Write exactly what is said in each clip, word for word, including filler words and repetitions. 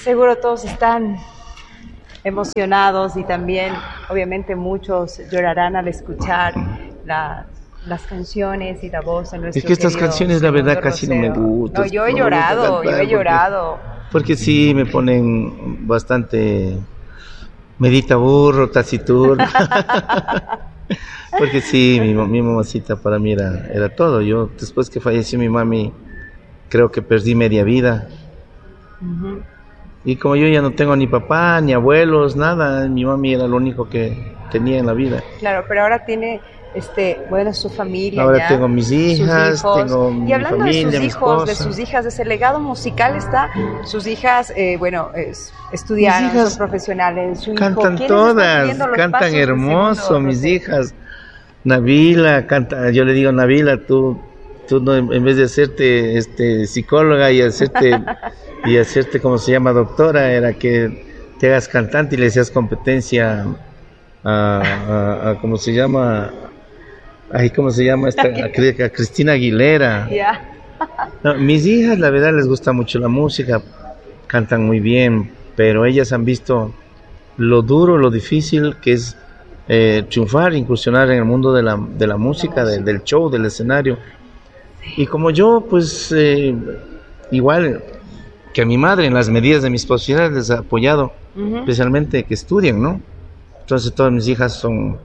seguro todos están emocionados y también, obviamente, muchos llorarán al escuchar la, las canciones y la voz de nuestro Es que estas canciones, la verdad, casi no me gustan. No, yo he llorado, yo he llorado. Porque, porque sí, me ponen bastante... Medita burro, taciturno. Porque sí, mi, mi mamacita para mí era, era todo. Yo, después que falleció mi mami, creo que perdí media vida. Uh-huh. Y como yo ya no tengo ni papá, ni abuelos, nada, mi mami era lo único que tenía en la vida. Claro, pero ahora tiene, este, bueno, su familia. Ahora ya, tengo mis hijas, tengo y mi hablando familia, de sus mi hijos, de esposa. sus hijas, de ese legado musical está, sus hijas, eh, bueno, es, estudiaron, mis hijas son profesionales, su cantan hijo, todas, cantan hermoso, mis Rosé? Hijas. Nabila canta, yo le digo, Nabila, tú, tú no, en vez de hacerte este psicóloga y hacerte y hacerte como se llama doctora, era que te hagas cantante y le hacías competencia a, a, a cómo se llama, ay, cómo se llama esta, a, a Cristina Aguilera. Yeah. No, mis hijas, la verdad, les gusta mucho la música, cantan muy bien, pero ellas han visto lo duro, lo difícil que es eh, triunfar, incursionar en el mundo de la, de la música, de, del show, del escenario. Y como yo, pues, eh, igual que a mi madre, en las medidas de mis posibilidades, les he apoyado, uh-huh. especialmente que estudien, ¿no? Entonces todas mis hijas son,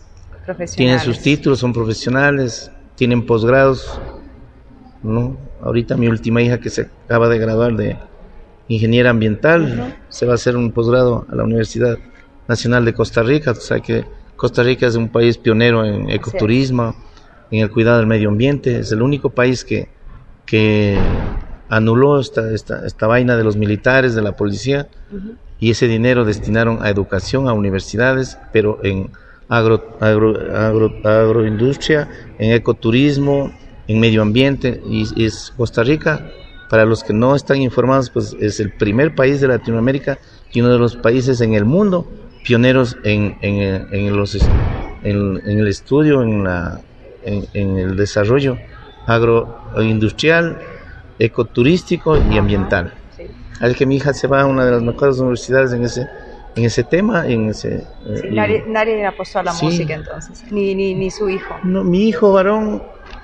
tienen sus títulos, son profesionales, tienen posgrados, ¿no? Ahorita mi última hija que se acaba de graduar de ingeniera ambiental, uh-huh. se va a hacer un posgrado a la Universidad Nacional de Costa Rica. O sea que Costa Rica es un país pionero en ecoturismo, sí. en el cuidado del medio ambiente. Es el único país que, que anuló esta, esta, esta vaina de los militares, de la policía, uh-huh. y ese dinero destinaron a educación, a universidades, pero en agro, agro, agro, agroindustria, en ecoturismo, en medio ambiente. Y, y es Costa Rica, para los que no están informados, pues es el primer país de Latinoamérica y uno de los países en el mundo pioneros en, en, en, los, en, en el estudio, en, la, en, en el desarrollo agroindustrial, ecoturístico y ambiental. Sí. Al que mi hija se va a una de las mejores universidades en ese, en ese tema. En ese, sí, eh, nadie, y, nadie apostó a la sí. música entonces, ni, ni, ni su hijo. No, mi hijo varón,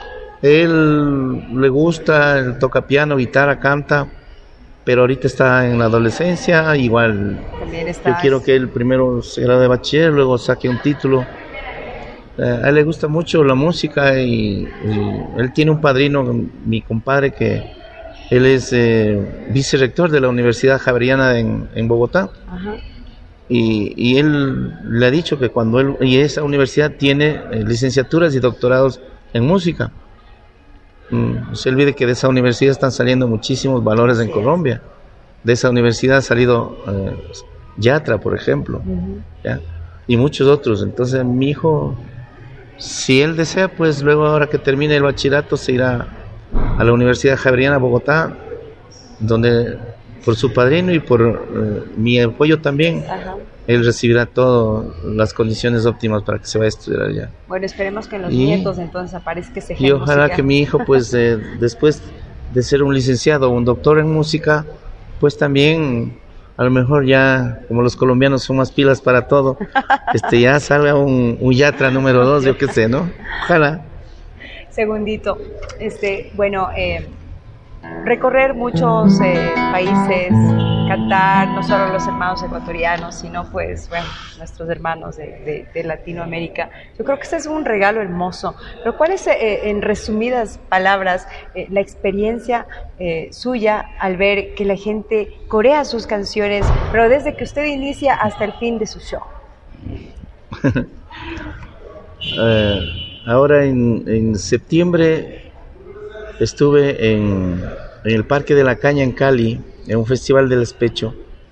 él le gusta, él toca piano, guitarra, canta, pero ahorita está en la adolescencia, igual yo quiero que él primero se gradúe de bachiller, luego saque un título. Eh, a él le gusta mucho la música y, y él tiene un padrino, mi compadre, que él es eh, vicerrector de la Universidad Javeriana en, en Bogotá. Ajá. Y, y él le ha dicho que cuando él, y esa universidad tiene eh, licenciaturas y doctorados en música. No se olvide que de esa universidad están saliendo muchísimos valores en Colombia. De esa universidad ha salido eh, Yatra, por ejemplo, uh-huh. ¿ya? Y muchos otros. Entonces mi hijo, si él desea, pues luego, ahora que termine el bachillerato, se irá a la Universidad Javeriana Bogotá, donde por su padrino y por eh, mi apoyo también, uh-huh. él recibirá todas las condiciones óptimas para que se vaya a estudiar allá. Bueno, esperemos que en los y, nietos entonces aparezca ese Y ojalá musical. Que mi hijo, pues, eh, después de ser un licenciado o un doctor en música, pues también, a lo mejor ya, como los colombianos son más pilas para todo, este ya salga un, un Yatra número dos, yo qué sé, ¿no? Ojalá. Segundito, este, bueno, eh, recorrer muchos eh, países, cantar, no solo los hermanos ecuatorianos, sino pues, bueno, nuestros hermanos de, de, de Latinoamérica. Yo creo que este es un regalo hermoso. Pero ¿cuál es, eh, en resumidas palabras, eh, la experiencia eh, suya al ver que la gente corea sus canciones, pero desde que usted inicia hasta el fin de su show? uh, ahora en, en septiembre estuve en, en el Parque de la Caña en Cali, en un festival del despecho,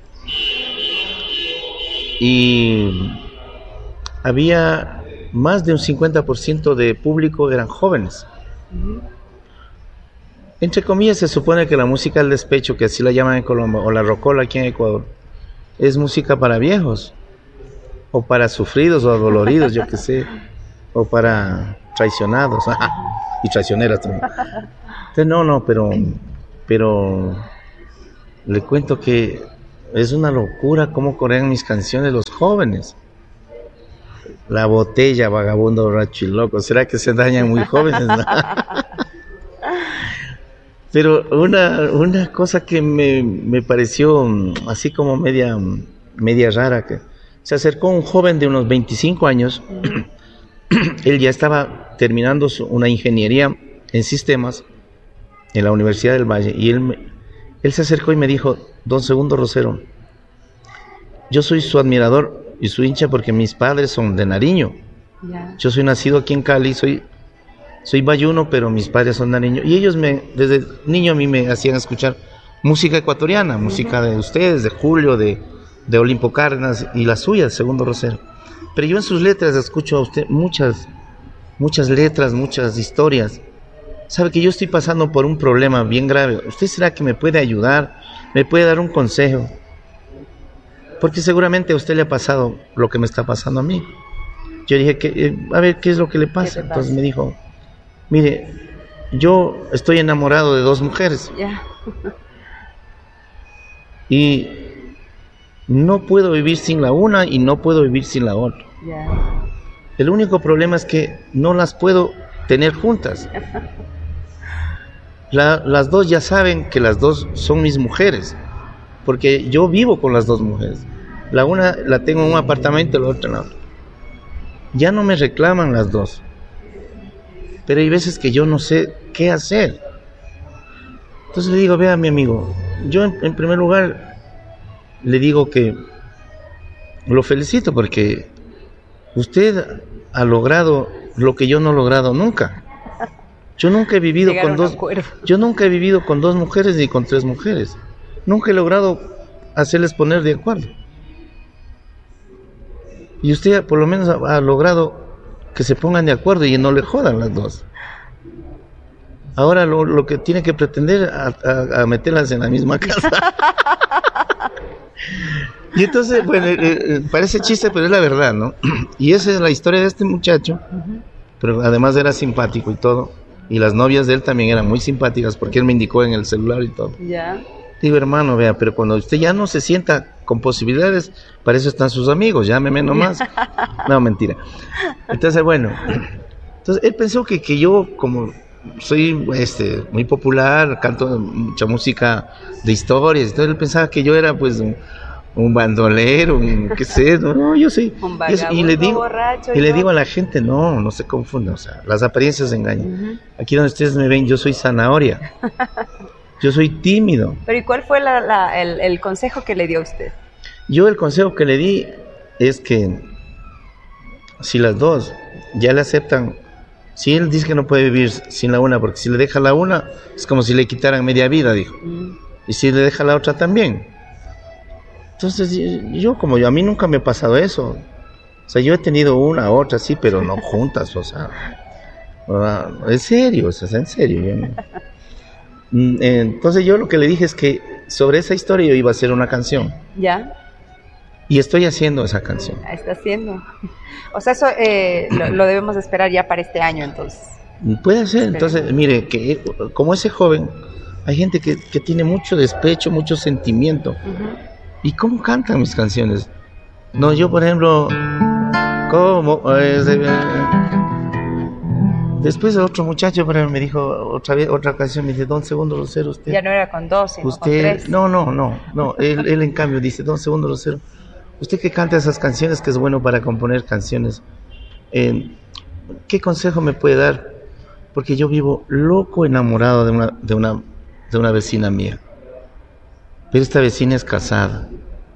y había más de un cincuenta por ciento de público eran jóvenes. Uh-huh. Entre comillas, se supone que la música del despecho, que así la llaman en Colombia, o la rocola aquí en Ecuador, es música para viejos, o para sufridos o adoloridos, yo qué sé, o para traicionados y traicioneras también. Entonces, no, no, pero, pero le cuento que es una locura cómo corean mis canciones los jóvenes. La botella, vagabundo, borracho y loco. ¿Será que se dañan muy jóvenes? Pero una, una cosa que me, me pareció así como media, media rara, que se acercó un joven de unos veinticinco años. Él ya estaba terminando su, una ingeniería en sistemas en la Universidad del Valle, y él, me, él se acercó y me dijo: don Segundo Rosero, yo soy su admirador y su hincha porque mis padres son de Nariño. Yeah. Yo soy nacido aquí en Cali, soy, soy bayuno, pero mis padres son de Nariño, y ellos me, desde niño a mí me hacían escuchar música ecuatoriana, música uh-huh. de ustedes, de Julio, de, de Olimpo Cárdenas y la suya, Segundo Rosero. Pero yo en sus letras escucho a usted muchas, muchas letras, muchas historias. Sabe que yo estoy pasando por un problema bien grave. ¿Usted será que me puede ayudar? ¿Me puede dar un consejo? Porque seguramente a usted le ha pasado lo que me está pasando a mí. Yo dije, que, eh, a ver, ¿qué es lo que le pasa? Entonces me dijo, mire, yo estoy enamorado de dos mujeres. Yeah. Y no puedo vivir sin la una y no puedo vivir sin la otra. Yeah. El único problema es que no las puedo tener juntas. La, las dos ya saben que las dos son mis mujeres, porque yo vivo con las dos mujeres. La una la tengo en un apartamento, la otra en la otra. Ya no me reclaman las dos, pero hay veces que yo no sé qué hacer. Entonces le digo, vea mi amigo, yo en, en primer lugar le digo que lo felicito porque usted ha logrado lo que yo no he logrado nunca. Yo nunca he vivido con dos, yo nunca he vivido con dos mujeres ni con tres mujeres. Nunca he logrado hacerles poner de acuerdo. Y usted por lo menos ha, ha logrado que se pongan de acuerdo y no le jodan las dos. Ahora lo, lo que tiene que pretender a, a, a meterlas en la misma casa. Y entonces, bueno, eh, eh, parece chiste, pero es la verdad, ¿no? Y esa es la historia de este muchacho, uh-huh. Pero además era simpático y todo, y las novias de él también eran muy simpáticas, porque él me indicó en el celular y todo. Ya. Yeah. Digo, hermano, vea, pero cuando usted ya no se sienta con posibilidades, para eso están sus amigos, llámeme nomás. No, mentira. Entonces, bueno, entonces él pensó que, que yo, como soy este muy popular, canto mucha música de historias, entonces él pensaba que yo era pues un, un bandolero, un qué sé, no, no yo soy un vagabundo, y le digo borracho y, y le digo a la gente, no, no se confunda, o sea, las apariencias engañan. Uh-huh. Aquí donde ustedes me ven, yo soy zanahoria. Yo soy tímido. Pero ¿y cuál fue la, la, el, el consejo que le dio a usted? Yo el consejo que le di es que si las dos ya le aceptan, si él dice que no puede vivir sin la una, porque si le deja la una, es como si le quitaran media vida, dijo. Mm. Y si le deja la otra también. Entonces, yo como yo, a mí nunca me ha pasado eso. O sea, yo he tenido una, otra, sí, pero no juntas, o sea. En serio, o sea, en serio. Yo, entonces yo lo que le dije es que sobre esa historia yo iba a hacer una canción. ¿Ya? Y estoy haciendo esa canción. Está haciendo. O sea, eso eh, lo, lo debemos esperar ya para este año, entonces. Puede ser. Entonces, mire, que como ese joven, hay gente que, que tiene mucho despecho, mucho sentimiento. Uh-huh. ¿Y cómo cantan mis canciones? No, yo, por ejemplo, ¿cómo? Después otro muchacho me dijo otra vez otra canción, me dice, don Segundo Rosero, usted... Ya no era con dos, sino usted, con tres. No, no, no, no. Él, él en cambio dice, don Segundo Rosero, usted que canta esas canciones, que es bueno para componer canciones, eh, ¿qué consejo me puede dar? Porque yo vivo loco enamorado de una, de una, de una vecina mía. Pero esta vecina es casada.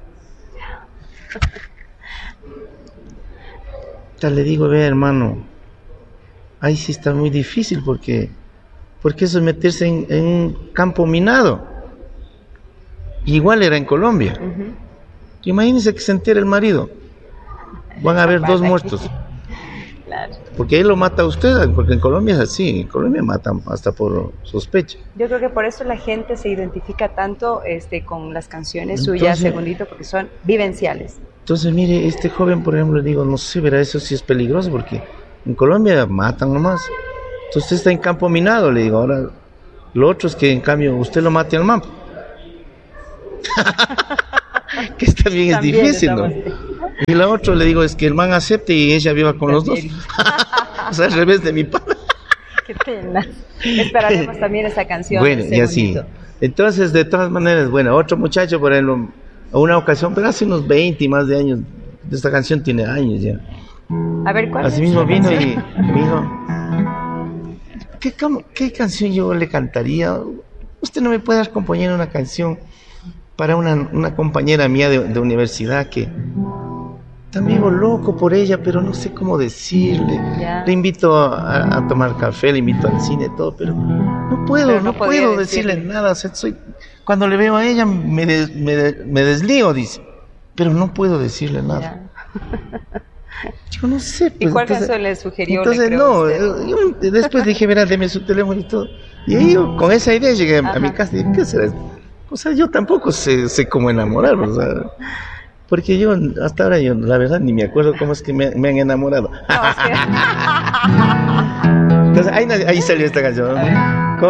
Ya le digo, ve hermano, ahí sí está muy difícil porque, porque eso es meterse en, en un campo minado. Igual era en Colombia. Uh-huh. Imagínense que se entera el marido. Van a haber dos muertos. Claro. Porque él lo mata a usted, porque en Colombia es así. En Colombia matan hasta por sospecha. Yo creo que por eso la gente se identifica tanto este, con las canciones entonces, suyas, Segundito, porque son vivenciales. Entonces, mire, este joven, por ejemplo, digo, no sé, verá, eso sí es peligroso porque en Colombia matan nomás. Entonces usted está en campo minado, le digo. Ahora, lo otro es que en cambio usted lo mate al mampo. que esta también es También difícil, ¿no? estamos- Y la otra le digo, es que el man acepte y ella viva con los dos. También. O sea, al revés de mi padre. Qué pena. Esperaremos también esa canción. Bueno, ese y así. bonito. Entonces, de todas maneras, bueno, otro muchacho, por ejemplo, a una ocasión, pero hace unos veinte y más de años, esta canción tiene años ya. A ver, ¿cuál Así es mismo la vino canción? y me dijo, ¿qué, cam- ¿qué canción yo le cantaría? Usted no me puede dar componer una canción para una, una compañera mía de, de universidad que también vivo loco por ella, pero no sé cómo decirle. Ya. Le invito a, a tomar café, le invito al cine, todo, pero no puedo, Pero no no, podía puedo decirle, decirle. nada. O sea, soy, cuando le veo a ella me, des- me, de- me desligo, dice, pero no puedo decirle nada. Ya. Yo no sé. ¿Y pues, cuál entonces- canción le sugirió? Entonces, le creó no, usted? eh, yo después dije, verá, deme su teléfono y todo. Y ahí yo, con esa idea llegué a, a mi Ajá. casa y dije, ¿qué será? O sea, yo tampoco sé, sé cómo enamorar, o sea, porque yo, hasta ahora, yo, la verdad, ni me acuerdo cómo es que me, me han enamorado. No, es que- Entonces, ahí, na- ahí salió esta canción. A ver.